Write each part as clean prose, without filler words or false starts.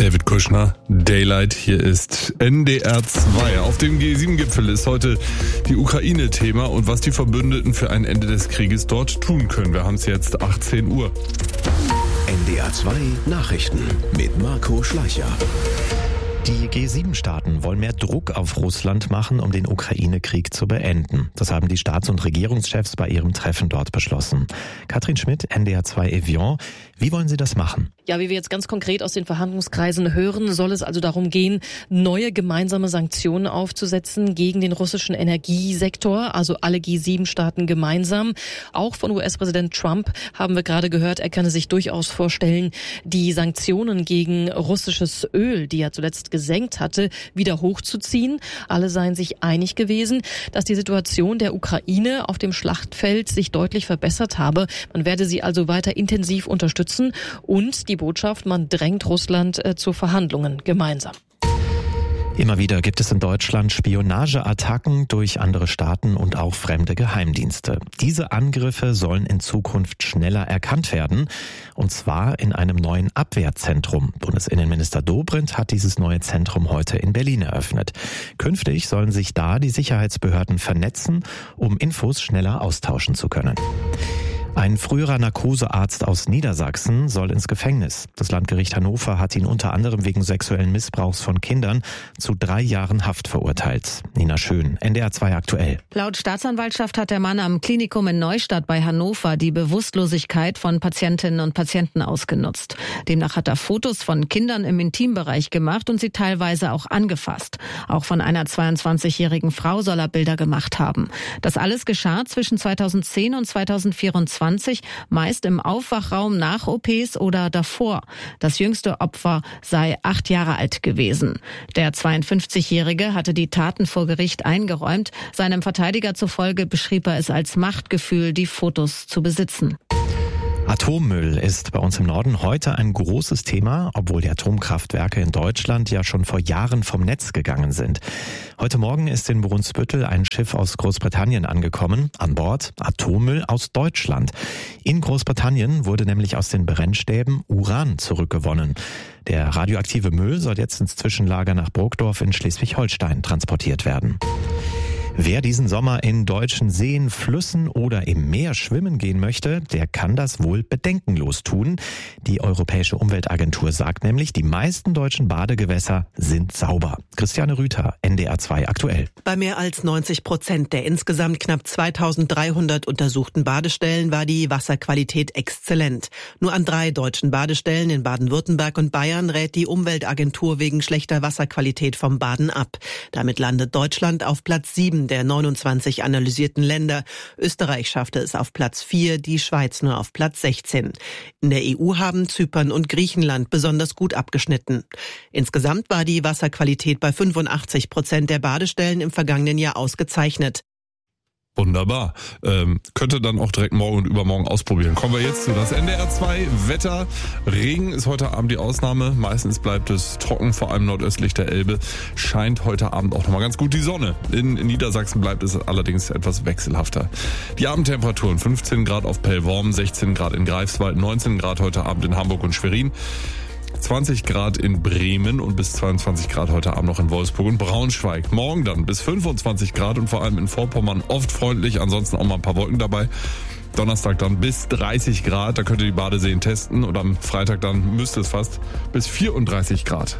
David Kushner, Daylight, hier ist NDR 2. Auf dem G7-Gipfel ist heute die Ukraine Thema und was die Verbündeten für ein Ende des Krieges dort tun können. Wir haben es jetzt 18 Uhr. NDR 2 Nachrichten mit Marco Schleicher. Die G7-Staaten wollen mehr Druck auf Russland machen, um den Ukraine-Krieg zu beenden. Das haben die Staats- und Regierungschefs bei ihrem Treffen dort beschlossen. Katrin Schmidt, NDR 2 Evian. Wie wollen Sie das machen? Ja, wie wir jetzt ganz konkret aus den Verhandlungskreisen hören, soll es also darum gehen, neue gemeinsame Sanktionen aufzusetzen gegen den russischen Energiesektor, also alle G7-Staaten gemeinsam. Auch von US-Präsident Trump haben wir gerade gehört, er könne sich durchaus vorstellen, die Sanktionen gegen russisches Öl, die er zuletzt gesenkt hatte, wieder hochzuziehen. Alle seien sich einig gewesen, dass die Situation der Ukraine auf dem Schlachtfeld sich deutlich verbessert habe. Man werde sie also weiter intensiv unterstützen und die Botschaft, man drängt Russland zu Verhandlungen gemeinsam. Immer wieder gibt es in Deutschland Spionageattacken durch andere Staaten und auch fremde Geheimdienste. Diese Angriffe sollen in Zukunft schneller erkannt werden, und zwar in einem neuen Abwehrzentrum. Bundesinnenminister Dobrindt hat dieses neue Zentrum heute in Berlin eröffnet. Künftig sollen sich da die Sicherheitsbehörden vernetzen, um Infos schneller austauschen zu können. Ein früherer Narkosearzt aus Niedersachsen soll ins Gefängnis. Das Landgericht Hannover hat ihn unter anderem wegen sexuellen Missbrauchs von Kindern zu 3 Jahren Haft verurteilt. Nina Schön, NDR 2 aktuell. Laut Staatsanwaltschaft hat der Mann am Klinikum in Neustadt bei Hannover die Bewusstlosigkeit von Patientinnen und Patienten ausgenutzt. Demnach hat er Fotos von Kindern im Intimbereich gemacht und sie teilweise auch angefasst. Auch von einer 22-jährigen Frau soll er Bilder gemacht haben. Das alles geschah zwischen 2010 und 2024. Meist im Aufwachraum nach OPs oder davor. Das jüngste Opfer sei 8 Jahre alt gewesen. Der 52-Jährige hatte die Taten vor Gericht eingeräumt. Seinem Verteidiger zufolge beschrieb er es als Machtgefühl, die Fotos zu besitzen. Atommüll ist bei uns im Norden heute ein großes Thema, obwohl die Atomkraftwerke in Deutschland ja schon vor Jahren vom Netz gegangen sind. Heute Morgen ist in Brunsbüttel ein Schiff aus Großbritannien angekommen. An Bord Atommüll aus Deutschland. In Großbritannien wurde nämlich aus den Brennstäben Uran zurückgewonnen. Der radioaktive Müll soll jetzt ins Zwischenlager nach Burgdorf in Schleswig-Holstein transportiert werden. Wer diesen Sommer in deutschen Seen, Flüssen oder im Meer schwimmen gehen möchte, der kann das wohl bedenkenlos tun. Die Europäische Umweltagentur sagt nämlich, die meisten deutschen Badegewässer sind sauber. Christiane Rüther, NDR 2 aktuell. Bei mehr als 90% der insgesamt knapp 2300 untersuchten Badestellen war die Wasserqualität exzellent. Nur an 3 deutschen Badestellen in Baden-Württemberg und Bayern rät die Umweltagentur wegen schlechter Wasserqualität vom Baden ab. Damit landet Deutschland auf Platz 7 der 29 analysierten Länder. Österreich schaffte es auf Platz 4, die Schweiz nur auf Platz 16. In der EU haben Zypern und Griechenland besonders gut abgeschnitten. Insgesamt war die Wasserqualität bei 85% der Badestellen im vergangenen Jahr ausgezeichnet. Wunderbar. Könnte dann auch direkt morgen und übermorgen ausprobieren. Kommen wir jetzt zu das NDR 2 Wetter. Regen ist heute Abend die Ausnahme. Meistens bleibt es trocken, vor allem nordöstlich der Elbe. Scheint heute Abend auch nochmal ganz gut die Sonne. In Niedersachsen bleibt es allerdings etwas wechselhafter. Die Abendtemperaturen 15 Grad auf Pellworm, 16 Grad in Greifswald, 19 Grad heute Abend in Hamburg und Schwerin. 20 Grad in Bremen und bis 22 Grad heute Abend noch in Wolfsburg und Braunschweig. Morgen dann bis 25 Grad und vor allem in Vorpommern oft freundlich, ansonsten auch mal ein paar Wolken dabei. Donnerstag dann bis 30 Grad, da könnt ihr die Badeseen testen und am Freitag dann müsste es fast bis 34 Grad.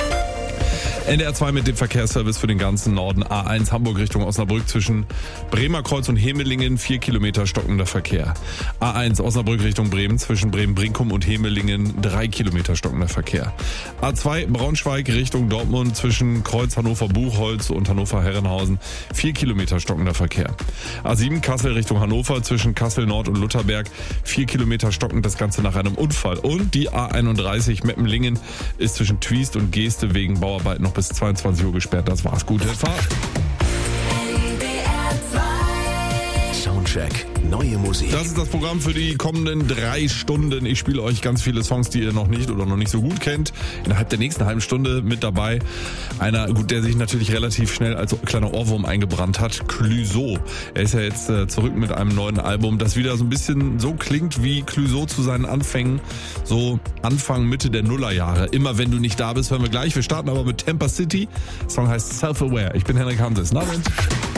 NDR 2 mit dem Verkehrsservice für den ganzen Norden. A1 Hamburg Richtung Osnabrück zwischen Bremerkreuz und Hemelingen 4 Kilometer stockender Verkehr. A1 Osnabrück Richtung Bremen zwischen Bremen-Brinkum und Hemelingen 3 Kilometer stockender Verkehr. A2 Braunschweig Richtung Dortmund zwischen Kreuz Hannover-Buchholz und Hannover-Herrenhausen 4 Kilometer stockender Verkehr. A7 Kassel Richtung Hannover zwischen Kassel Nord und Lutherberg 4 Kilometer stockend, das Ganze nach einem Unfall. Und die A31 Meppenlingen ist zwischen Twiest und Geeste wegen Bauarbeiten noch bis 22 Uhr gesperrt. Das war's. Gute Fahrt. Soundcheck. Soundcheck. Neue Musik. Das ist das Programm für die kommenden 3 Stunden. Ich spiele euch ganz viele Songs, die ihr noch nicht oder noch nicht so gut kennt. Innerhalb der nächsten halben Stunde mit dabei einer, der sich natürlich relativ schnell als kleiner Ohrwurm eingebrannt hat, Clouseau. Er ist ja jetzt zurück mit einem neuen Album, das wieder so ein bisschen so klingt wie Clouseau zu seinen Anfängen, so Anfang, Mitte der Nullerjahre. Immer wenn du nicht da bist, hören wir gleich. Wir starten aber mit Tampa City. Der Song heißt Self-Aware. Ich bin Henrik Hamses. Na,